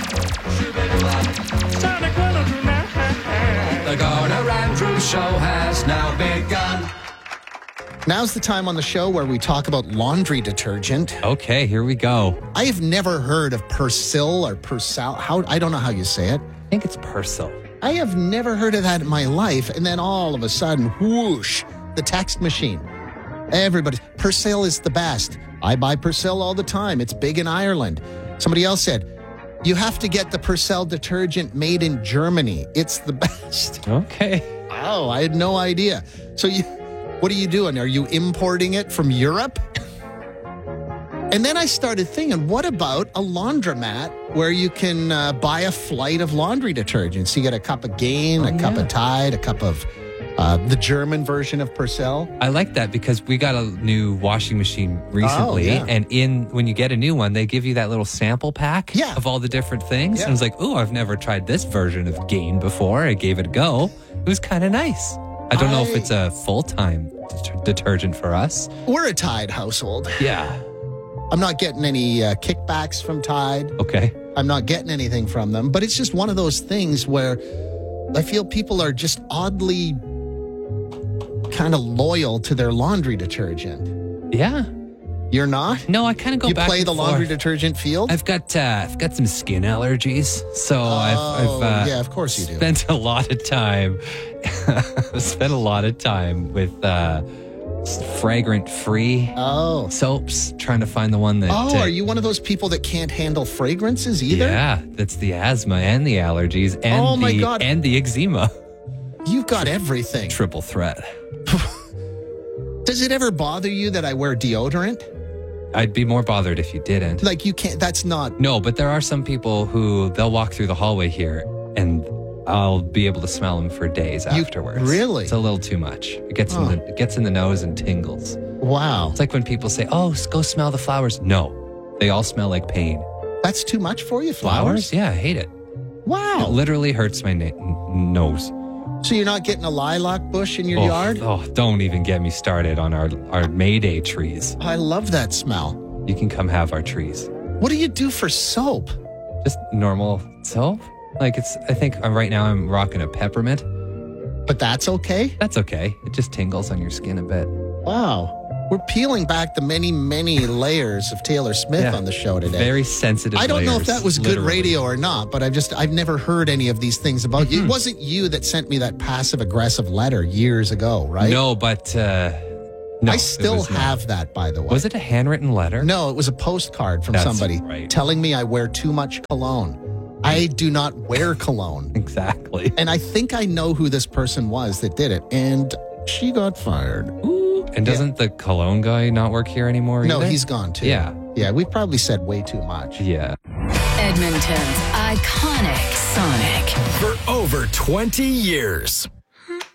Sonic 102.9. The Garner Andrews Show has now begun. Now's the time on the show where we talk about laundry detergent. Okay, here we go. I have never heard of Persil or Persal. I don't know how you say it. I think it's Persil. I have never heard of that in my life. And then all of a sudden, whoosh, the text machine. Everybody, Persil is the best. I buy Persil all the time. It's big in Ireland. Somebody else said, you have to get the Persil detergent made in Germany. It's the best. Okay. Oh, I had no idea. So what are you doing? Are you importing it from Europe? And then I started thinking, what about a laundromat where you can buy a flight of laundry detergents? You get a cup of Gain, a cup of Tide, a cup of the German version of Persil. I like that because we got a new washing machine recently. Oh, yeah. And when you get a new one, they give you that little sample pack of all the different things. Yeah. And I was like, oh, I've never tried this version of Gain before. I gave it a go. It was kind of nice. I don't know if it's a full-time detergent for us. We're a Tide household. Yeah. I'm not getting any kickbacks from Tide. Okay. I'm not getting anything from them. But it's just one of those things where I feel people are just oddly kind of loyal to their laundry detergent. Yeah. You're not? No, I kind of go You back play and the laundry forth. detergent field? I've got some skin allergies, so yeah, of course you do. Spent a lot of time with fragrant-free soaps, trying to find the one that. Oh, are you one of those people that can't handle fragrances either? Yeah, that's the asthma and the allergies and Oh, my God. and the eczema. You've got everything. Triple threat. Does it ever bother you that I wear deodorant? I'd be more bothered if you didn't. Like you can't. That's not. No, but there are some people who they'll walk through the hallway here and I'll be able to smell them for days afterwards. Really? It's a little too much. It gets in the nose and tingles. Wow. It's like when people say, "Oh, go smell the flowers." No, they all smell like pain. That's too much for you, flowers? Yeah, I hate it. Wow. It literally hurts my nose. So you're not getting a lilac bush in your yard? Oh, don't even get me started on our May Day trees. I love that smell. You can come have our trees. What do you do for soap? Just normal soap. Like I think right now I'm rocking a peppermint. But that's okay? That's okay. It just tingles on your skin a bit. Wow. We're peeling back the many, many layers of Taylor Smith on the show today. Very sensitive I don't know if layers, that was good literally. radio or not, but I've never heard any of these things about you. It wasn't you that sent me that passive-aggressive letter years ago, right? No, but no, I still have that, by the way. Was it a handwritten letter? No, it was a postcard from That's somebody right. telling me I wear too much cologne. I do not wear cologne. Exactly. And I think I know who this person was that did it. And she got fired. Ooh. And doesn't the cologne guy not work here anymore No, either? he's gone too. Yeah. Yeah, we probably said way too much. Yeah. Edmonton's iconic Sonic. For over 20 years.